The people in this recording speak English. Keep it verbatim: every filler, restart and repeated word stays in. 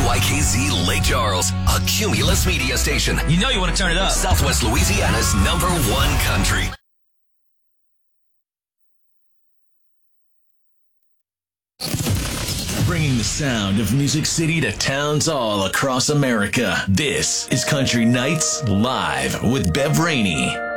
Y K Z Lake Charles, a Cumulus media station. You know you want to turn it up. Southwest Louisiana's number one country. Bringing the sound of Music City to towns all across America. This is Country Nights Live with Bev Rainey.